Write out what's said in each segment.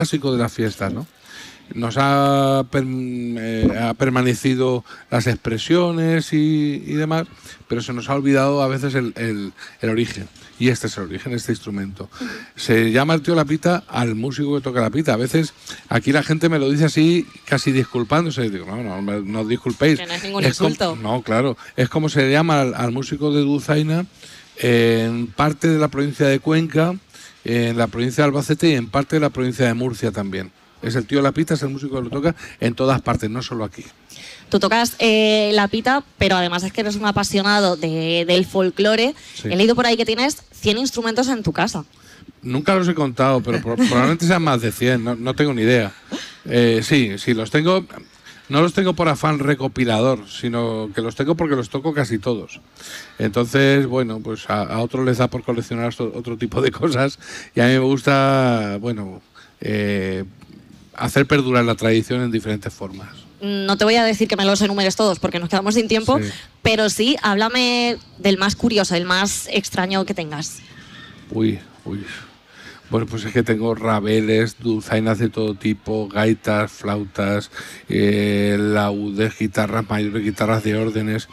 clásico de las fiestas, ¿no? Nos ha permanecido las expresiones y demás, pero se nos ha olvidado a veces el origen. Y este es el origen, este instrumento. Se llama el tío la pita al músico que toca la pita. A veces aquí la gente me lo dice así, casi disculpándose. Digo, no os disculpéis. Que no es ningún insulto. No, claro. Es como se le llama al músico de dulzaina en parte de la provincia de Cuenca, en la provincia de Albacete y en parte de la provincia de Murcia también. Es el tío la pita, es el músico que lo toca en todas partes, no solo aquí. Tú tocas la pita, pero además es que eres un apasionado del folclore. Sí. He leído por ahí que tienes 100 instrumentos en tu casa. Nunca los he contado, pero probablemente sean más de 100, no tengo ni idea. Sí, los tengo. No los tengo por afán recopilador, sino que los tengo porque los toco casi todos. Entonces, bueno, pues a otros les da por coleccionar otro tipo de cosas y a mí me gusta, bueno, hacer perdurar la tradición en diferentes formas. No te voy a decir que me los enumeres todos porque nos quedamos sin tiempo, Sí. pero sí, háblame del más curioso, el más extraño que tengas. Uy. Bueno, pues es que tengo rabeles, dulzainas de todo tipo, gaitas, flautas, laudes, guitarras mayores, guitarras de órdenes.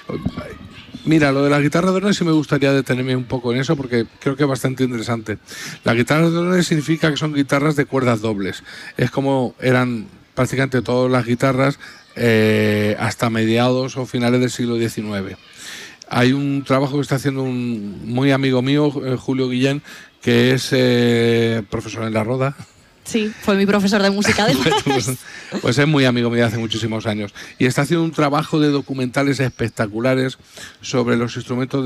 Mira, lo de la guitarra de órdenes sí me gustaría detenerme un poco en eso porque creo que es bastante interesante. La guitarra de órdenes significa que son guitarras de cuerdas dobles. Es como eran prácticamente todas las guitarras hasta mediados o finales del siglo XIX. Hay un trabajo que está haciendo un muy amigo mío, Julio Guillén, que es profesor en La Roda. Sí, fue mi profesor de música de Pues es muy amigo mío hace muchísimos años. Y está haciendo un trabajo de documentales espectaculares sobre los instrumentos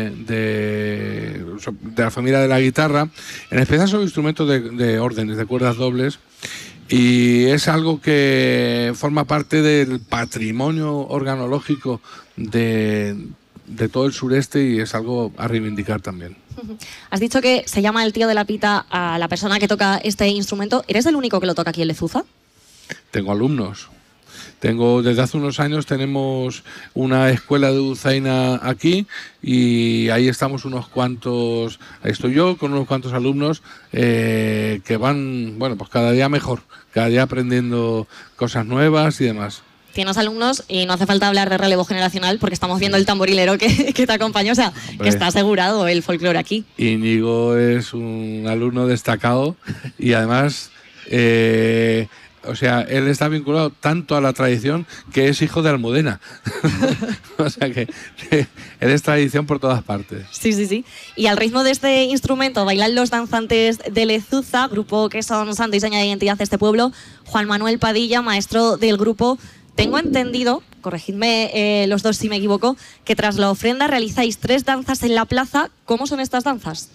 de la familia de la guitarra, en especial sobre instrumentos de órdenes, de cuerdas dobles. Y es algo que forma parte del patrimonio organológico de todo el sureste y es algo a reivindicar también. Has dicho que se llama el tío de la pita a la persona que toca este instrumento. ¿Eres el único que lo toca aquí en Lezuza? Tengo alumnos. Desde hace unos años tenemos una escuela de dulzaina aquí y ahí estamos unos cuantos, ahí estoy yo con unos cuantos alumnos que van, bueno, pues cada día mejor, cada día aprendiendo cosas nuevas y demás. Tienes alumnos y no hace falta hablar de relevo generacional porque estamos viendo el tamborilero que te acompaña, o sea, Hombre, que está asegurado el folclore aquí. Íñigo es un alumno destacado y además, o sea, él está vinculado tanto a la tradición que es hijo de Almudena. O sea que él es tradición por todas partes. Sí. Y al ritmo de este instrumento bailan los danzantes de Lezuza, grupo que son santo y seña de identidad de este pueblo. Juan Manuel Padilla, maestro del grupo. Tengo entendido, corregidme los dos si me equivoco, que tras la ofrenda realizáis 3 danzas en la plaza. ¿Cómo son estas danzas?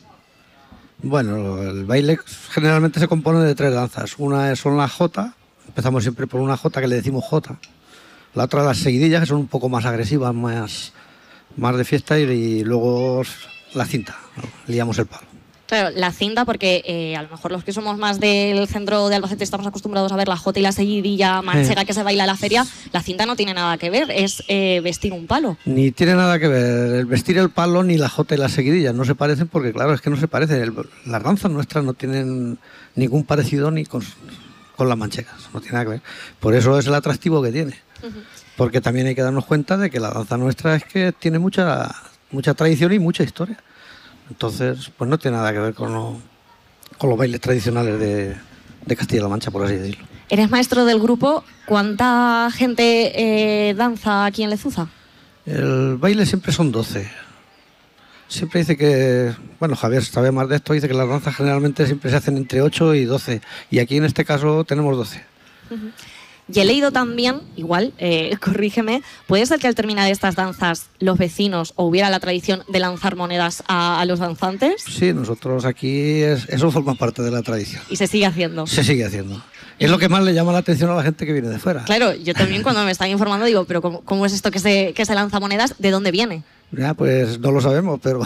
Bueno, el baile generalmente se compone de 3 danzas. Una son la jota, empezamos siempre por una jota que le decimos jota. La otra las seguidillas, que son un poco más agresivas, más de fiesta, y luego la cinta, ¿no? Liamos el palo. Claro, la cinta, porque a lo mejor los que somos más del centro de Albacete estamos acostumbrados a ver la jota y la seguidilla manchega que se baila en la feria. La cinta no tiene nada que ver, es vestir un palo. Ni tiene nada que ver el vestir el palo ni la jota y la seguidilla. No se parecen porque, claro, es que no se parecen. Las danzas nuestras no tienen ningún parecido ni con las manchegas. No tiene nada que ver. Por eso es el atractivo que tiene. Porque también hay que darnos cuenta de que la danza nuestra es que tiene mucha tradición y mucha historia. Entonces, pues no tiene nada que ver con los bailes tradicionales de Castilla-La Mancha, por así decirlo. Eres maestro del grupo. ¿Cuánta gente danza aquí en Lezuza? El baile siempre son 12. Siempre dice que, bueno, Javier sabe más de esto, dice que las danzas generalmente siempre se hacen entre 8 y 12. Y aquí en este caso tenemos 12. Y he leído también, igual, corrígeme, ¿puede ser que al terminar estas danzas los vecinos o hubiera la tradición de lanzar monedas a los danzantes? Sí, nosotros aquí eso forma parte de la tradición. Y se sigue haciendo. Se sigue haciendo. Es lo que más le llama la atención a la gente que viene de fuera. Claro, yo también cuando me están informando digo, pero ¿cómo es esto que se lanza monedas? ¿De dónde viene? Ya, pues no lo sabemos, pero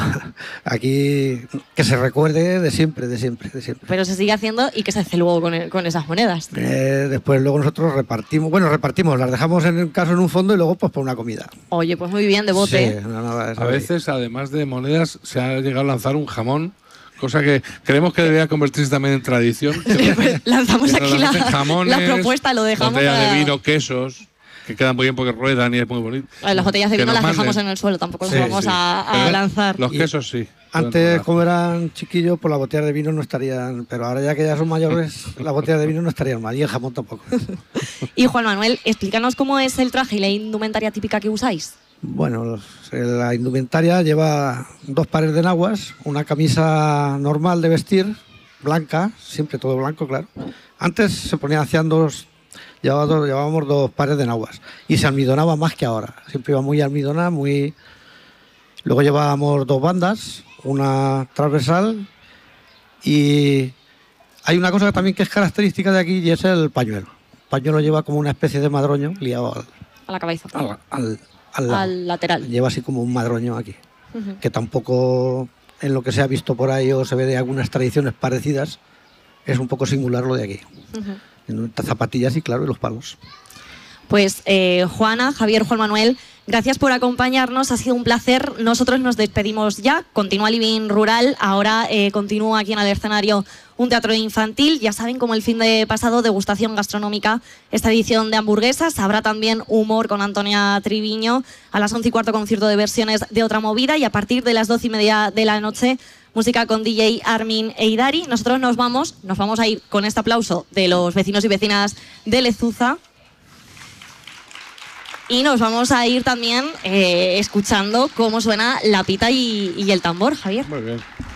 aquí que se recuerde de siempre. Pero se sigue haciendo y que se hace luego con esas monedas. Después luego nosotros repartimos, las dejamos en el caso en un fondo y luego pues para una comida. Oye, pues muy bien, de bote. Sí, A veces, además de monedas, se ha llegado a lanzar un jamón cosa que creemos que debería convertirse también en tradición. Lanzamos aquí la jamones, propuesta, lo dejamos. botellas para... de vino, quesos, que quedan muy bien porque ruedan y es muy bonito. Las botellas de Que vino nos las dejamos manden. en el suelo, tampoco Sí, las vamos sí. a lanzar. Los quesos sí. Antes, como eran chiquillos, pues las botellas de vino no estarían, pero ahora ya que ya son mayores, las botellas de vino no estarían mal, y el jamón tampoco. Y Juan Manuel, explícanos cómo es el traje y la indumentaria típica que usáis. Bueno, la indumentaria lleva 2 pares de enaguas, una camisa normal de vestir, blanca, siempre todo blanco, claro. Antes se hacían llevábamos 2 pares de enaguas y se almidonaba más que ahora. Siempre iba muy almidonada, muy... Luego llevábamos 2 bandas, una transversal, y hay una cosa también que es característica de aquí y es el pañuelo. El pañuelo lleva como una especie de madroño liado A la cabeza. al lado. Al lateral. Lleva así como un madroño aquí, Ujú. que tampoco en lo que se ha visto por ahí o se ve de algunas tradiciones parecidas, es un poco singular lo de aquí. Ujú. En zapatillas y claro, y los palos. Pues Juana, Javier, Juan Manuel, gracias por acompañarnos, ha sido un placer. Nosotros nos despedimos ya, continúa Living Rural, ahora continúa aquí en el escenario un teatro infantil, ya saben, como el fin de pasado, degustación gastronómica, esta edición de hamburguesas, habrá también humor con Antonia Triviño, a las 11:15 concierto de versiones de Otra Movida y a partir de las 12:30 de la noche música con DJ Armin e Idari. Nosotros nos vamos a ir con este aplauso de los vecinos y vecinas de Lezuza. Y nos vamos a ir también escuchando cómo suena la pita y el tambor, Javier. Muy bien.